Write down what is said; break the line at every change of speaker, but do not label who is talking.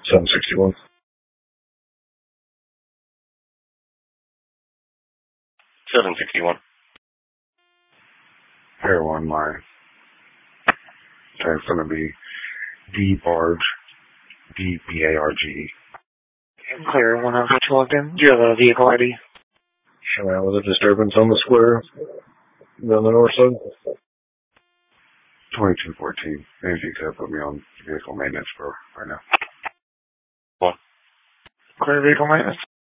761. Air 1, my tag's going to be D-Barge, D-B-A-R-G-E.
Clear, one of which logged in. Do you have a vehicle ID?
Sure, was a disturbance on the square on the north side? 2214. And if you could put me on vehicle maintenance for right now.
Clear vehicle maintenance.